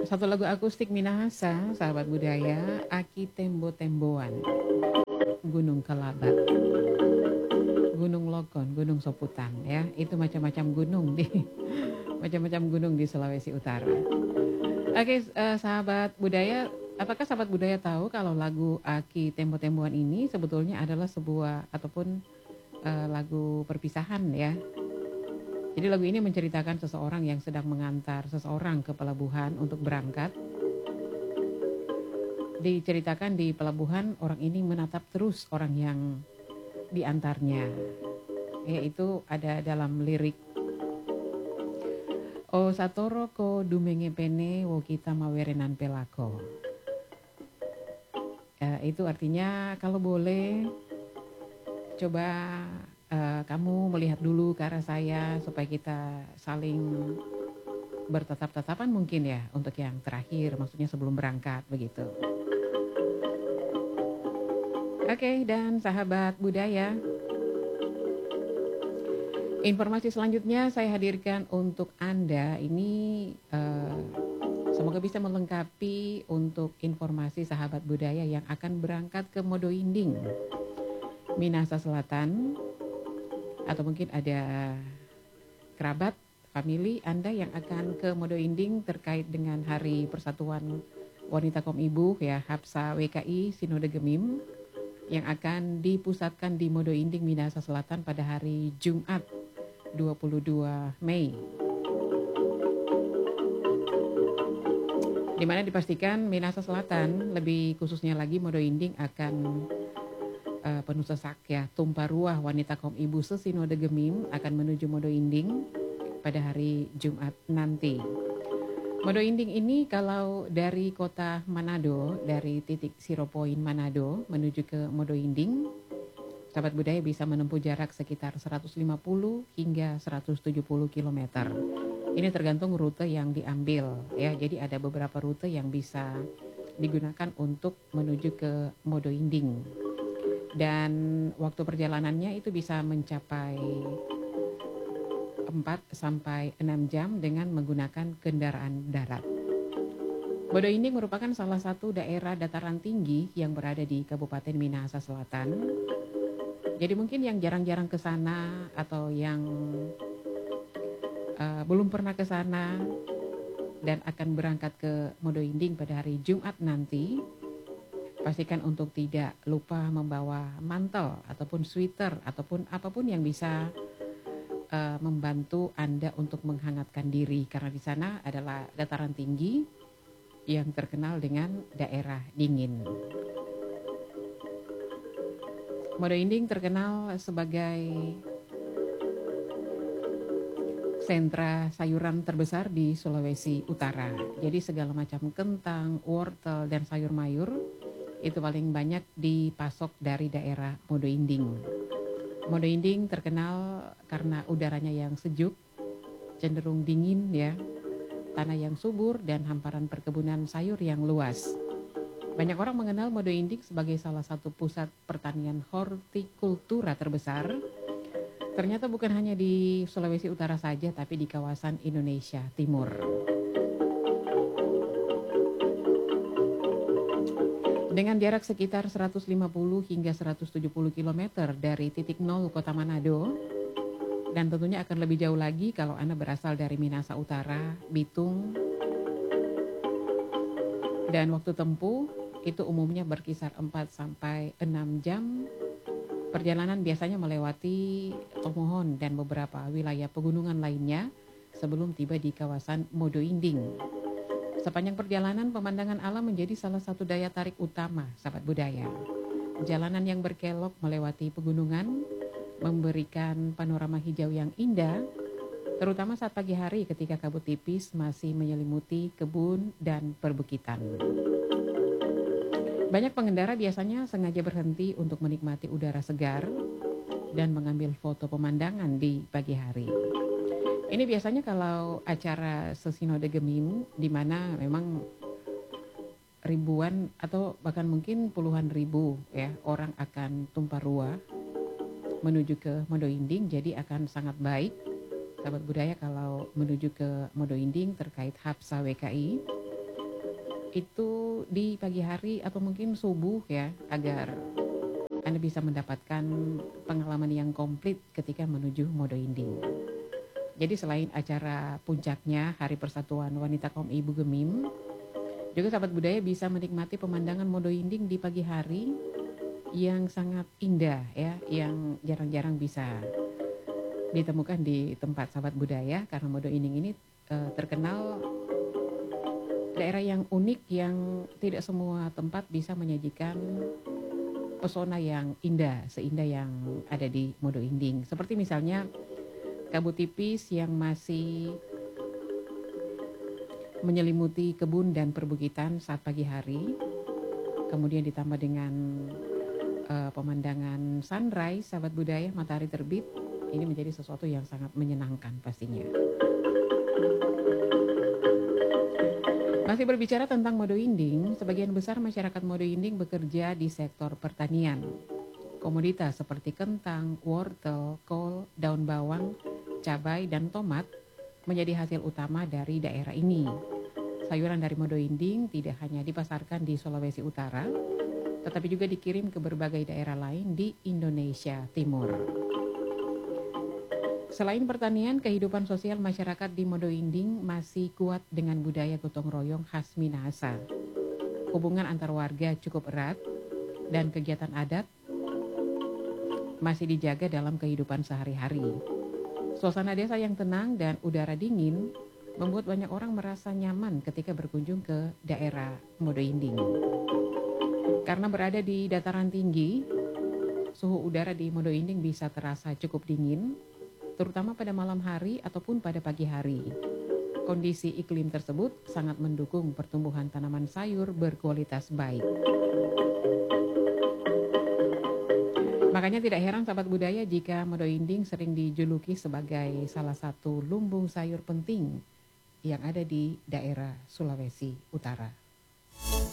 Satu lagu akustik Minahasa, sahabat budaya, Aki Tembo-Temboan, Gunung Kelabat, Gunung Lokon, Gunung Soputan ya. Itu macam-macam gunung di macam-macam gunung di Sulawesi Utara. Oke, sahabat budaya, apakah sahabat budaya tahu kalau lagu Aki Tembo-Temboan ini sebetulnya adalah sebuah ataupun lagu perpisahan ya. Jadi lagu ini menceritakan seseorang yang sedang mengantar seseorang ke pelabuhan untuk berangkat. Diceritakan di pelabuhan orang ini menatap terus orang yang diantarnya. Yaitu ada dalam lirik O Satoro ko dumenge pene wo kita mawerenan pelako. Itu artinya kalau boleh coba kamu melihat dulu ke arah saya supaya kita saling bertatap-tatapan mungkin ya untuk yang terakhir, maksudnya sebelum berangkat begitu. Oke, dan sahabat budaya, informasi selanjutnya saya hadirkan untuk Anda ini semoga bisa melengkapi untuk informasi sahabat budaya yang akan berangkat ke Modo Inding, Minahasa Selatan, atau mungkin ada kerabat, famili Anda yang akan ke Modo Inding terkait dengan Hari Persatuan Wanita Kaum Ibu ya, Hapsa WKI Sinode Gemim yang akan dipusatkan di Modo Inding, Minahasa Selatan pada hari Jumat 22 Mei. Di mana dipastikan Minahasa Selatan, lebih khususnya lagi Modo Inding akan penuh sesak ya. Tumpah ruah wanita kaum ibu sesinode Gemim akan menuju Modo Inding pada hari Jumat nanti. Modo Inding ini kalau dari kota Manado, dari titik Zero Point Manado menuju ke Modo Inding, sahabat budaya bisa menempuh jarak sekitar 150 hingga 170 km. Ini tergantung rute yang diambil ya. Jadi ada beberapa rute yang bisa digunakan untuk menuju ke Modo Inding. Dan waktu perjalanannya itu bisa mencapai 4 sampai 6 jam dengan menggunakan kendaraan darat. Modo Inding merupakan salah satu daerah dataran tinggi yang berada di Kabupaten Minahasa Selatan. Jadi mungkin yang jarang-jarang ke sana atau yang belum pernah ke sana dan akan berangkat ke Modo Inding pada hari Jumat nanti, pastikan untuk tidak lupa membawa mantel ataupun sweater ataupun apapun yang bisa membantu Anda untuk menghangatkan diri, karena di sana adalah dataran tinggi yang terkenal dengan daerah dingin. Modo Inding terkenal sebagai sentra sayuran terbesar di Sulawesi Utara. Jadi segala macam kentang, wortel, dan sayur mayur itu paling banyak dipasok dari daerah Modo Inding. Modo Inding terkenal karena udaranya yang sejuk, cenderung dingin ya, tanah yang subur dan hamparan perkebunan sayur yang luas. Banyak orang mengenal Modo Inding sebagai salah satu pusat pertanian hortikultura terbesar. Ternyata bukan hanya di Sulawesi Utara saja, tapi di kawasan Indonesia Timur. Dengan jarak sekitar 150 hingga 170 km dari titik nol kota Manado, dan tentunya akan lebih jauh lagi kalau Anda berasal dari Minahasa Utara, Bitung, dan waktu tempuh itu umumnya berkisar 4 sampai 6 jam. Perjalanan biasanya melewati Tomohon dan beberapa wilayah pegunungan lainnya sebelum tiba di kawasan Modo Inding. Sepanjang perjalanan, pemandangan alam menjadi salah satu daya tarik utama sahabat budaya. Jalanan yang berkelok melewati pegunungan memberikan panorama hijau yang indah, terutama saat pagi hari ketika kabut tipis masih menyelimuti kebun dan perbukitan. Banyak pengendara biasanya sengaja berhenti untuk menikmati udara segar dan mengambil foto pemandangan di pagi hari. Ini biasanya kalau acara sesinode Gemim, di mana memang ribuan atau bahkan mungkin puluhan ribu ya orang akan tumpah ruah menuju ke Modo Inding. Jadi akan sangat baik sahabat budaya kalau menuju ke Modo Inding terkait Hapsa WKI itu di pagi hari atau mungkin subuh ya, agar Anda bisa mendapatkan pengalaman yang komplit ketika menuju Modo Inding. Jadi selain acara puncaknya Hari Persatuan Wanita Kaum Ibu Gemim, juga sahabat budaya bisa menikmati pemandangan Modo Inding di pagi hari yang sangat indah ya, yang jarang-jarang bisa ditemukan di tempat sahabat budaya, karena Modo Inding ini terkenal daerah yang unik, yang tidak semua tempat bisa menyajikan pesona yang indah seindah yang ada di Modo Inding. Seperti misalnya kabut tipis yang masih menyelimuti kebun dan perbukitan saat pagi hari, kemudian ditambah dengan pemandangan sunrise, sahabat budaya, matahari terbit, ini menjadi sesuatu yang sangat menyenangkan pastinya. Masih berbicara tentang Modo Inding, sebagian besar masyarakat Modo Inding bekerja di sektor pertanian. Komoditas seperti kentang, wortel, kol, daun bawang, cabai, dan tomat menjadi hasil utama dari daerah ini. Sayuran dari Modo Inding tidak hanya dipasarkan di Sulawesi Utara, tetapi juga dikirim ke berbagai daerah lain di Indonesia Timur. Selain pertanian, kehidupan sosial masyarakat di Modo Inding masih kuat dengan budaya gotong royong khas Minahasa. Hubungan antar warga cukup erat dan kegiatan adat masih dijaga dalam kehidupan sehari-hari. Suasana desa yang tenang dan udara dingin membuat banyak orang merasa nyaman ketika berkunjung ke daerah Modo Inding. Karena berada di dataran tinggi, suhu udara di Modo Inding bisa terasa cukup dingin, terutama pada malam hari ataupun pada pagi hari. Kondisi iklim tersebut sangat mendukung pertumbuhan tanaman sayur berkualitas baik. Makanya tidak heran sahabat budaya jika Modo Inding sering dijuluki sebagai salah satu lumbung sayur penting yang ada di daerah Sulawesi Utara.